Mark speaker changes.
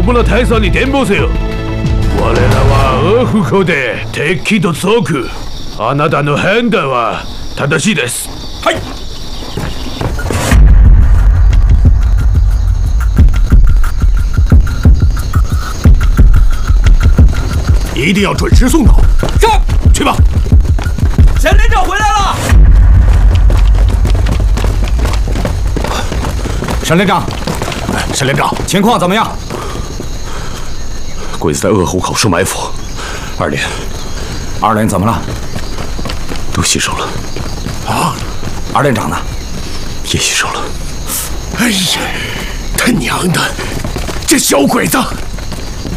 Speaker 1: 村大佐に伝報せよ。我らは大府湖で敵と遭遇。あなたの判断は正しいです。
Speaker 2: はい。一定要准时送到。
Speaker 3: 是。
Speaker 2: 去吧。
Speaker 3: 沈连长回来了。
Speaker 2: 沈连长，沈连长，
Speaker 3: 情况怎么样？
Speaker 2: 鬼子在鄂湖口设埋伏，
Speaker 3: 二连怎么了？
Speaker 2: 都牺牲了。
Speaker 3: 啊，二连长呢？
Speaker 2: 也牺牲了。
Speaker 4: 哎呀，他娘的，这小鬼子！